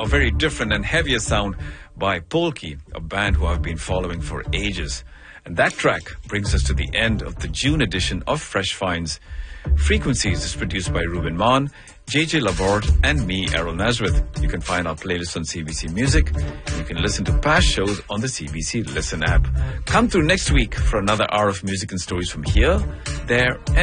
very different and heavier sound by Polki, a band who I've been following for ages. And that track brings us to the end of the June edition of Fresh Finds. Frequencies is produced by Ruben Mann, JJ Laborde, and me, Errol Nazareth. You can find our playlist on CBC Music. And you can listen to past shows on the CBC Listen app. Come through next week for another hour of music and stories from here, there, and